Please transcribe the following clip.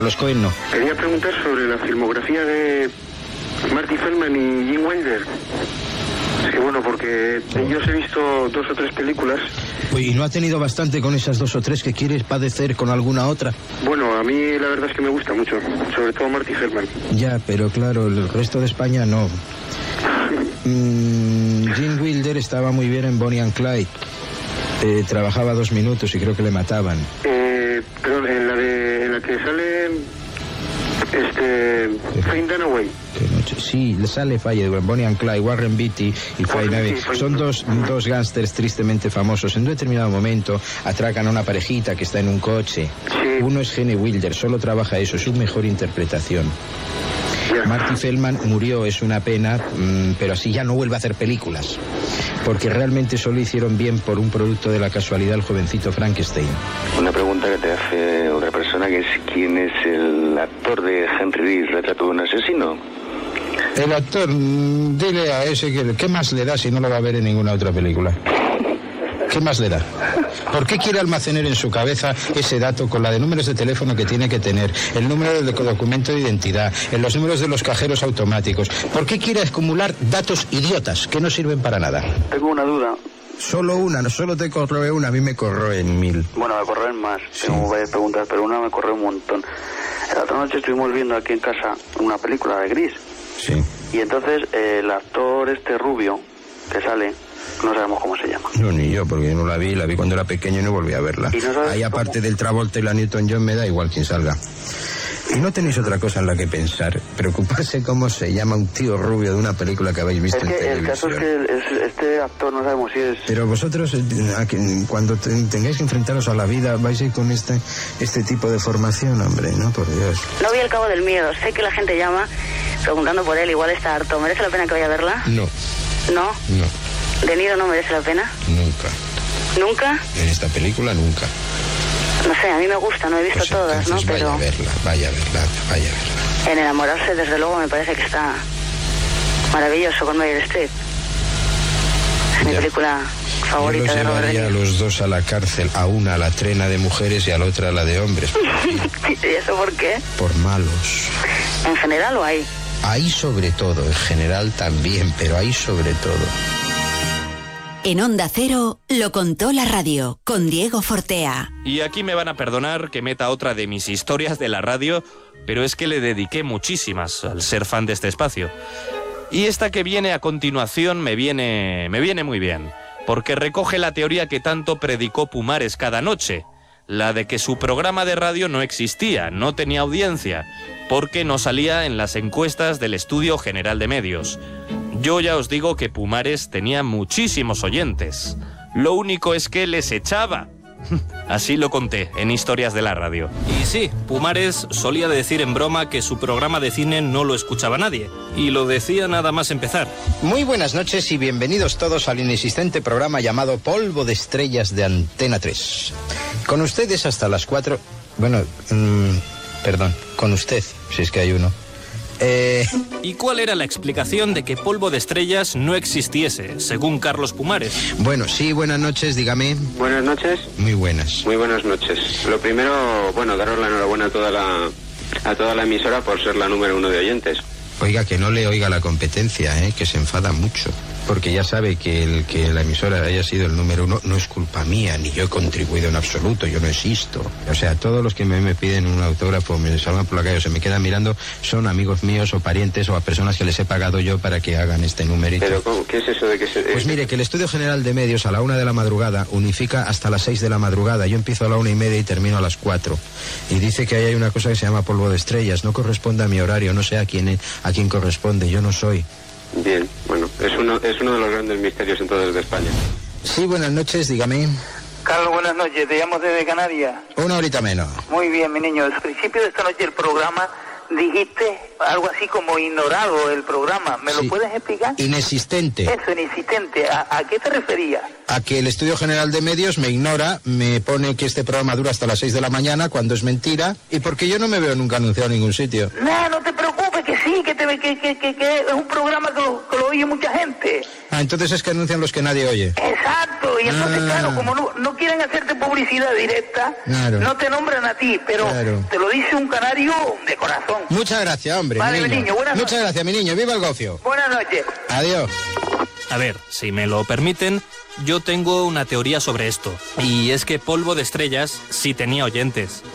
Los Coen no. Quería preguntar sobre la filmografía de Marty Feldman y Gene Wilder. Es que bueno, porque yo os he visto 2 o 3 películas. ¿Y no ha tenido bastante con esas 2 o 3 que quieres padecer con alguna otra? Bueno, a mí la verdad es que me gusta mucho, sobre todo Marty Feldman. Ya, pero claro, el resto de España no. Gene Wilder estaba muy bien en Bonnie and Clyde. Trabajaba 2 minutos y creo que le mataban. Pero en la que sale Faye Dunaway. Sí, le sale Faye, Bonnie and Clyde, Warren Beatty y Faye Dunaway. Son dos gángsters tristemente famosos. En un determinado momento atracan a una parejita que está en un coche. Sí. Uno es Gene Wilder, solo trabaja eso, es su mejor interpretación. Yeah. Marty Feldman murió, es una pena, pero así ya no vuelve a hacer películas, porque realmente solo hicieron bien por un producto de la casualidad, el jovencito Frankenstein. Una pregunta que te hace otra persona, que es ¿quién es el actor de Henry Lee, Retrato de un asesino? El actor, dile a ese que ¿qué más le da si no lo va a ver en ninguna otra película? ¿Qué más le da? ¿Por qué quiere almacenar en su cabeza ese dato con la de números de teléfono que tiene que tener, el número del documento de identidad, en los números de los cajeros automáticos? ¿Por qué quiere acumular datos idiotas que no sirven para nada? Tengo una duda. Solo una, no solo te corroe una, a mí me corroe en 1000. Bueno, me corroen más, Sí. tengo varias preguntas, pero una me corroe un montón. La otra noche estuvimos viendo aquí en casa una película de Gris. Sí. Y entonces el actor rubio que sale, no sabemos cómo se llama. No, ni yo, porque no la vi cuando era pequeño y no volví a verla. ¿Y no sabes ahí aparte cómo? del Travolta y la Newton-John me da igual quien salga. ¿Y no tenéis otra cosa en la que pensar? Preocuparse cómo se llama un tío rubio de una película que habéis visto Es en que televisión. el caso es que este actor no sabemos si es... Pero vosotros, cuando tengáis que enfrentaros a la vida, vais a ir con este tipo de formación, hombre, ¿no? Por Dios. No vi El Cabo del Miedo. Sé que la gente llama preguntando por él. Igual está harto. ¿Merece la pena que vaya a verla? No, ¿No? no, ¿De Niro no merece la pena? nunca. ¿Nunca? En esta película, nunca. No sé, a mí me gusta. No he visto Pues todas, ¿no? entonces Pero vaya a verla. en Enamorarse, desde luego, me parece que está maravilloso con Meryl Streep. Es mi Ya. película Yo favorita los de Robert De llevaría a Niro. los dos a la cárcel, a una a la trena de mujeres y a la otra a la de hombres. ¿Y eso por qué? Por malos. ¿En general o ahí? Ahí sobre todo, en general también, pero ahí sobre todo. En Onda Cero, lo contó la radio, con Diego Fortea. Y aquí me van a perdonar que meta otra de mis historias de la radio, pero es que le dediqué muchísimas al ser fan de este espacio. Y esta que viene a continuación me viene muy bien, porque recoge la teoría que tanto predicó Pumares cada noche, la de que su programa de radio no existía, no tenía audiencia, porque no salía en las encuestas del Estudio General de Medios. Yo ya os digo que Pumares tenía muchísimos oyentes. Lo único es que les echaba. Así lo conté en Historias de la Radio. Y sí, Pumares solía decir en broma que su programa de cine no lo escuchaba nadie. Y lo decía nada más empezar. Muy buenas noches y bienvenidos todos al inexistente programa llamado Polvo de Estrellas de Antena 3. Con ustedes hasta las 4... Bueno, perdón, con usted, si es que hay uno. ¿Y cuál era la explicación de que Polvo de Estrellas no existiese, según Carlos Pumares? Bueno, sí, buenas noches, dígame. Buenas noches. Muy buenas. Muy buenas noches. Lo primero, bueno, daros la enhorabuena a toda la emisora por ser la número 1 de oyentes. Oiga, que no le oiga la competencia, que se enfada mucho. Porque ya sabe que la emisora haya sido el número 1 no es culpa mía, ni yo he contribuido en absoluto, yo no existo. O sea, todos los que me piden un autógrafo, me salvan por la calle o se me quedan mirando, son amigos míos o parientes o a personas que les he pagado yo para que hagan este numerito. Pero, ¿qué es eso de que se...? Pues mire, que el Estudio General de Medios a la 1 de la madrugada unifica hasta las 6 de la madrugada. Yo empiezo a la 1:30 y termino a las 4. Y dice que ahí hay una cosa que se llama polvo de estrellas. No corresponde a mi horario, no sé a quién corresponde, yo no soy. Bien, bueno, es uno de los grandes misterios entonces de España. Sí, buenas noches, dígame. Carlos, buenas noches, te llamo desde Canarias. Una horita menos. Muy bien, mi niño, al principio de esta noche el programa dijiste algo así como ignorado el programa, ¿me Sí. lo puedes explicar? Inexistente. Eso, inexistente, ¿a qué te referías? A que el Estudio General de Medios me ignora, me pone que este programa dura hasta las 6 de la mañana, cuando es mentira, y porque yo no me veo nunca anunciado en ningún sitio. No te preocupes, que sí, que es un programa que lo oye mucha gente. entonces es que anuncian los que nadie oye. Exacto, y entonces, claro, como no quieren hacerte publicidad directa, no te nombran a ti, pero te lo dice un canario de corazón. Muchas gracias, hombre. Vale, mi niño, buenas noches. Muchas gracias, mi niño. ¡Viva el gofio! Buenas noches. Adiós. A ver, si me lo permiten, yo tengo una teoría sobre esto. Y es que Polvo de Estrellas sí tenía oyentes.